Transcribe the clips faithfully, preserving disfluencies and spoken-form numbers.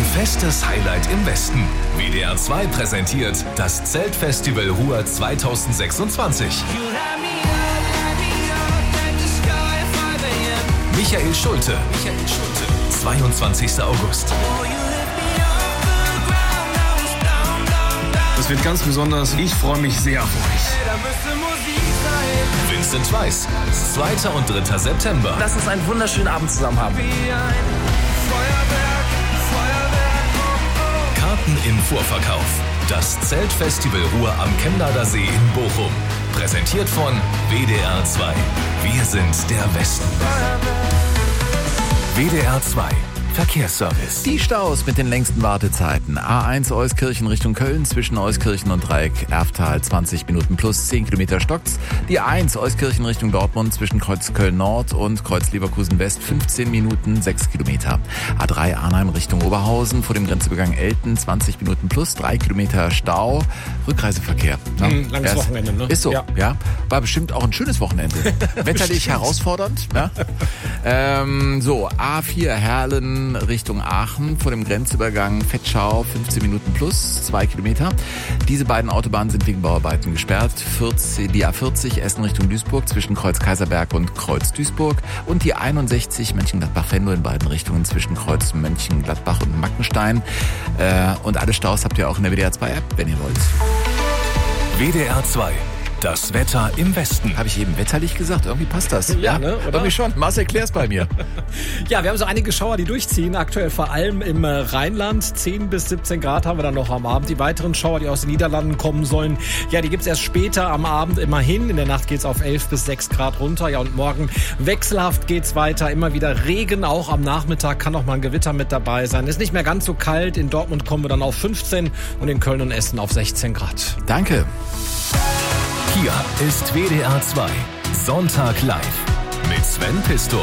Festes Highlight im Westen. W D R zwei präsentiert das Zeltfestival Ruhr zweitausendsechsundzwanzig. Michael Schulte. Michael Schulte. zweiundzwanzigster August. Das wird ganz besonders. Ich freue mich sehr auf euch. Vincent Weiss. zweiter und dritter September. Lass uns einen wunderschönen Abend zusammen haben. Karten im Vorverkauf. Das Zeltfestival Ruhr am Chemnader See in Bochum. Präsentiert von W D R zwei. Wir sind der Westen. W D R zwei. Verkehrsservice. Die Staus mit den längsten Wartezeiten. A eins Euskirchen Richtung Köln zwischen Euskirchen und Dreieck Erftal zwanzig Minuten plus zehn Kilometer stockt's. Die A eins Euskirchen Richtung Dortmund zwischen Kreuz Köln Nord und Kreuz Leverkusen West fünfzehn Minuten sechs Kilometer. A drei Arnheim Richtung Oberhausen vor dem Grenzübergang Elten zwanzig Minuten plus drei Kilometer Stau. Rückreiseverkehr. Ja, mhm, langes Erst, Wochenende, ne? Ist so, ja. ja. War bestimmt auch ein schönes Wochenende. Wetterlich herausfordernd. Ja. ähm, so, A vier Herlen Richtung Aachen vor dem Grenzübergang Vetschau fünfzehn Minuten plus zwei Kilometer. Diese beiden Autobahnen sind wegen Bauarbeiten gesperrt. vierzig, die A vierzig Essen Richtung Duisburg zwischen Kreuz Kaiserberg und Kreuz Duisburg und die einundsechzig Mönchengladbach-Venlo in beiden Richtungen zwischen Kreuz Mönchengladbach und Mackenstein. Äh, und alle Staus habt ihr auch in der W D R zwei App, wenn ihr wollt. W D R zwei. Das Wetter im Westen. Habe ich eben wetterlich gesagt? Irgendwie passt das. Ja, ne? Oder? Irgendwie schon. Marcel, erklär's bei mir. Ja, wir haben so einige Schauer, die durchziehen. Aktuell vor allem im Rheinland. zehn bis siebzehn Grad haben wir dann noch am Abend. Die weiteren Schauer, die aus den Niederlanden kommen sollen, ja, die gibt's erst später am Abend immerhin. In der Nacht geht's auf elf bis sechs Grad runter. Ja, und morgen wechselhaft geht's weiter. Immer wieder Regen. Auch am Nachmittag kann noch mal ein Gewitter mit dabei sein. Ist nicht mehr ganz so kalt. In Dortmund kommen wir dann auf fünfzehn und in Köln und Essen auf sechzehn Grad. Danke. Hier ist W D R zwei. Sonntag live mit Sven Pistor.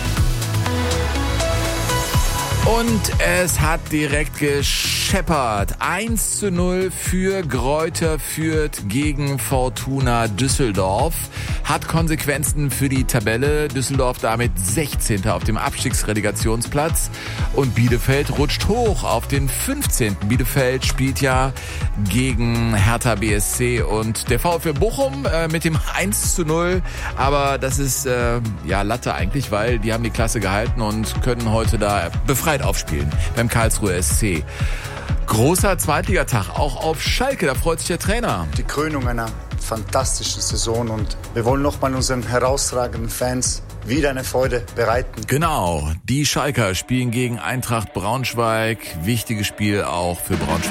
Und es hat direkt gescheppert. eins zu null für Greuther Fürth gegen Fortuna Düsseldorf. Hat Konsequenzen für die Tabelle. Düsseldorf damit sechzehnter auf dem Abstiegsrelegationsplatz. Und Bielefeld rutscht hoch auf den fünfzehnten Bielefeld spielt ja gegen Hertha B S C und der VfL Bochum äh, mit dem eins zu null. Aber das ist äh, ja Latte eigentlich, weil die haben die Klasse gehalten und können heute da befreit aufspielen beim Karlsruher S C. Großer Zweitligatag, auch auf Schalke, da freut sich der Trainer. Die Krönung einer fantastischen Saison und wir wollen nochmal unseren herausragenden Fans wieder eine Freude bereiten. Genau, die Schalker spielen gegen Eintracht Braunschweig. Wichtiges Spiel auch für Braunschweig.